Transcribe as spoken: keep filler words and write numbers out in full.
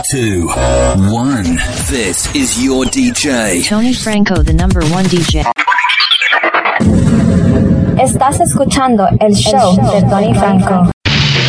two, one. This is your D J. Tony Franco, the number one D J. Estás escuchando el show, el show de Tony Franco.